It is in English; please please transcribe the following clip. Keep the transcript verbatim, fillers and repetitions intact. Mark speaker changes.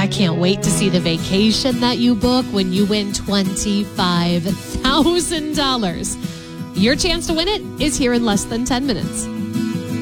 Speaker 1: I can't wait to see the vacation that you book when you win twenty-five thousand dollars. Your chance to win it is here in less than ten minutes.